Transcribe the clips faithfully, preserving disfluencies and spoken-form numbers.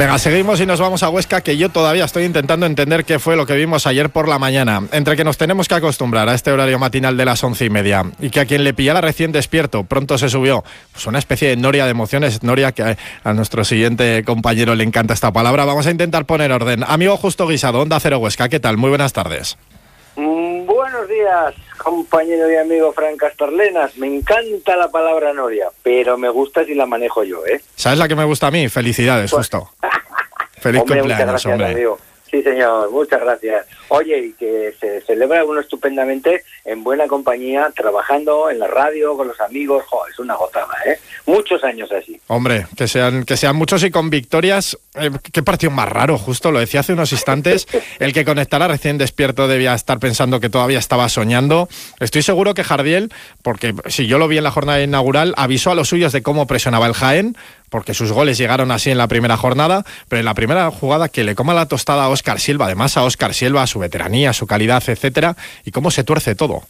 Venga, seguimos y nos vamos a Huesca, que yo todavía estoy intentando entender qué fue lo que vimos ayer por la mañana. Entre que nos tenemos que acostumbrar a este horario matinal de las once y media y que a quien le pillara recién despierto pronto se subió pues una especie de noria de emociones, noria que a nuestro siguiente compañero le encanta esta palabra. Vamos a intentar poner orden. Amigo Justo Guisado, Onda Cero Huesca, ¿qué tal? Muy buenas tardes. Mm, buenos días, compañero y amigo Fran Castorlenas. Me encanta la palabra noria, pero me gusta si la manejo yo, ¿eh? ¿Sabes la que me gusta a mí? Felicidades, pues... Justo. Feliz hombre, cumpleaños, muchas gracias, hombre. Amigo. Sí, señor, muchas gracias. Oye, y que se celebra uno estupendamente en buena compañía, trabajando en la radio, con los amigos. Jo, es una gozada, ¿eh? Muchos años así. Hombre, que sean, que sean muchos y con victorias. Eh, qué partido más raro, Justo, lo decía hace unos instantes. El que conectara recién despierto debía estar pensando que todavía estaba soñando. Estoy seguro que Jardiel, porque si yo lo vi en la jornada inaugural, avisó a los suyos de cómo presionaba el Jaén, porque sus goles llegaron así en la primera jornada, pero en la primera jugada que le coma la tostada a Óscar Silva, además a Óscar Silva, a su veteranía, a su calidad, etcétera, y cómo se tuerce todo.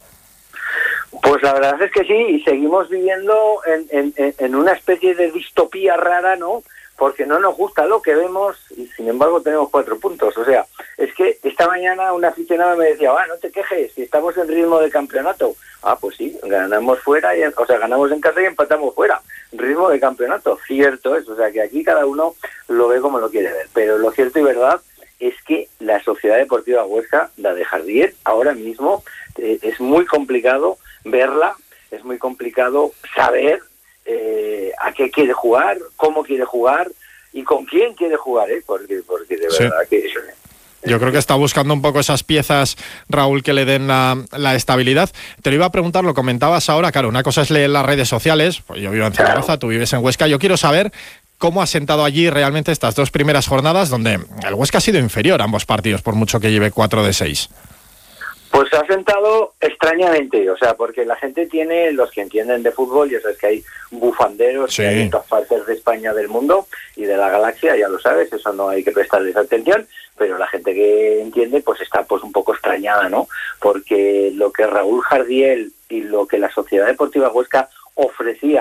Pues la verdad es que sí, y seguimos viviendo en, en, en una especie de distopía rara, ¿no? Porque no nos gusta lo que vemos y sin embargo tenemos cuatro puntos. O sea, es que esta mañana un aficionado me decía, ah, no te quejes, si estamos en ritmo de campeonato. Ah, pues sí, ganamos fuera, y, o sea, ganamos en casa y empatamos fuera. Ritmo de campeonato, cierto es. O sea, que aquí cada uno lo ve como lo quiere ver. Pero lo cierto y verdad es que la Sociedad Deportiva Huesca, la de Jardiel, ahora mismo eh, es muy complicado verla, es muy complicado saber eh, a qué quiere jugar, cómo quiere jugar y con quién quiere jugar, ¿eh? Porque, porque de verdad sí. que... Yo creo que está buscando un poco esas piezas, Raúl, que le den la, la estabilidad. Te lo iba a preguntar, lo comentabas ahora, claro, una cosa es leer las redes sociales, pues yo vivo en Zaragoza, claro. Tú vives en Huesca, yo quiero saber cómo ha sentado allí realmente estas dos primeras jornadas, donde el Huesca ha sido inferior a ambos partidos, por mucho que lleve cuatro de seis. Pues ha sentado extrañamente, o sea, porque la gente tiene, los que entienden de fútbol, ya sabes que hay bufanderos sí. en todas partes de España, del mundo y de la galaxia, ya lo sabes, eso no hay que prestarles atención, pero la gente que entiende pues está pues un poco extrañada, ¿no? Porque lo que Raúl Jardiel y lo que la Sociedad Deportiva Huesca ofrecía